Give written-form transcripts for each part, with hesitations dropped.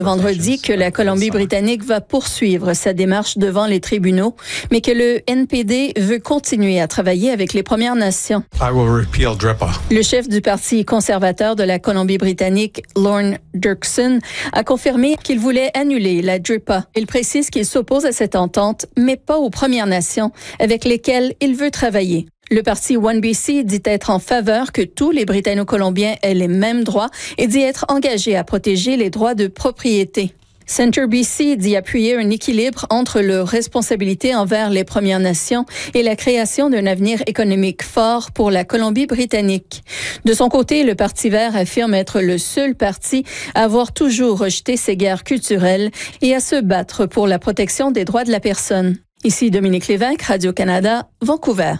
Vendredi que la Colombie-Britannique va poursuivre sa démarche devant les tribunaux, mais que le NPD veut continuer à travailler avec les Premières Nations. Le chef du Parti conservateur de la Colombie-Britannique, Lorne Dirksen, a confirmé qu'il voulait annuler la DRIPA. Il précise qu'il s'oppose à cette entente, mais pas aux Premières Nations, avec lesquelles il veut travailler. Le parti One BC dit être en faveur que tous les Britanno-Colombiens aient les mêmes droits et dit être engagé à protéger les droits de propriété. Centre BC dit appuyer un équilibre entre leurs responsabilités envers les Premières Nations et la création d'un avenir économique fort pour la Colombie-Britannique. De son côté, le Parti vert affirme être le seul parti à avoir toujours rejeté ces guerres culturelles et à se battre pour la protection des droits de la personne. Ici Dominique Lévesque, Radio-Canada, Vancouver.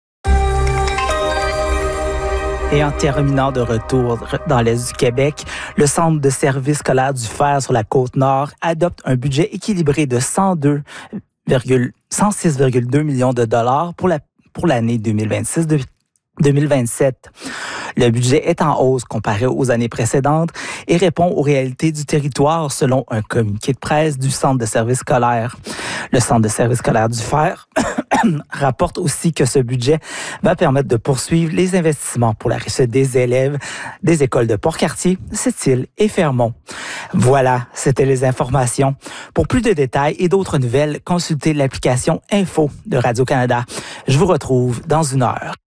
Et en terminant de retour dans l'Est du Québec, le Centre de services scolaires du Fer sur la Côte-Nord adopte un budget équilibré de 106,2 millions de dollars pour l'année 2026-2027. Le budget est en hausse comparé aux années précédentes et répond aux réalités du territoire selon un communiqué de presse du Centre de services scolaires. Le Centre de services scolaires du Fer rapporte aussi que ce budget va permettre de poursuivre les investissements pour la réussite des élèves des écoles de Port-Cartier, Sept-Îles et Fermont. Voilà, c'était les informations. Pour plus de détails et d'autres nouvelles, consultez l'application Info de Radio-Canada. Je vous retrouve dans une heure.